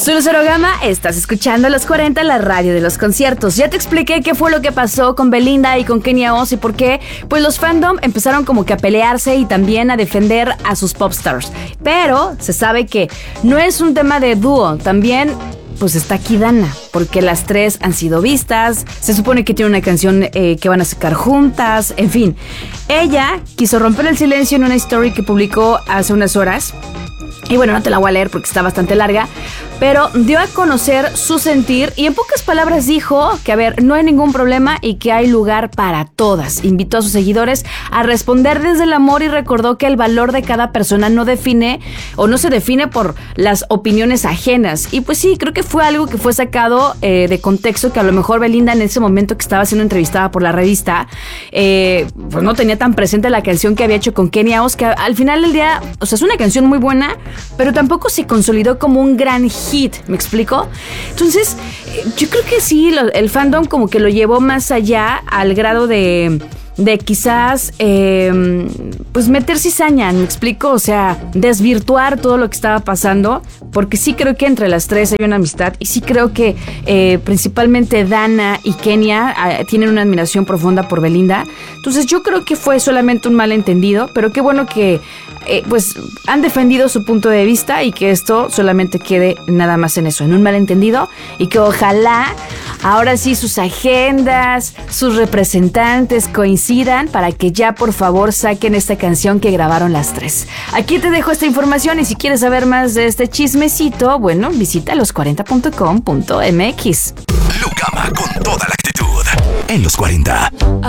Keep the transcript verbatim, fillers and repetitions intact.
Soy Lucero Gama, estás escuchando Los cuarenta, la radio de los conciertos. Ya te expliqué qué fue lo que pasó con Belinda y con Kenia Oz y por qué. Pues los fandom empezaron como que a pelearse y también a defender a sus popstars. Pero se sabe que no es un tema de dúo, también pues está aquí Dana, porque las tres han sido vistas, se supone que tiene una canción eh, que van a sacar juntas, en fin. Ella quiso romper el silencio en una story que publicó hace unas horas. Y bueno, no te la voy a leer porque está bastante larga, pero dio a conocer su sentir y en pocas palabras dijo que, a ver, no hay ningún problema y que hay lugar para todas. Invitó a sus seguidores a responder desde el amor y recordó que el valor de cada persona no define o no se define por las opiniones ajenas. Y pues sí, creo que fue algo que fue sacado eh, de contexto, que a lo mejor Belinda en ese momento que estaba siendo entrevistada por la revista, eh, pues no tenía tan presente la canción que había hecho con Kenia Oz, que al final del día, o sea, es una canción muy buena, pero tampoco se consolidó como un gran hit, ¿me explico? Entonces, yo creo que sí, lo, el fandom como que lo llevó más allá al grado de, de quizás, eh, pues meter cizaña, ¿me explico? O sea, desvirtuar todo lo que estaba pasando, porque sí creo que entre las tres hay una amistad y sí creo que eh, principalmente Dana y Kenia eh, tienen una admiración profunda por Belinda. Entonces yo creo que fue solamente un malentendido, pero qué bueno que Eh, pues han defendido su punto de vista y que esto solamente quede nada más en eso, en un malentendido, y que ojalá ahora sí sus agendas, sus representantes coincidan para que ya por favor saquen esta canción que grabaron las tres. Aquí te dejo esta información y si quieres saber más de este chismecito, bueno, visita los cuarenta punto com punto m x. Lucama con toda la actitud en Los cuarenta.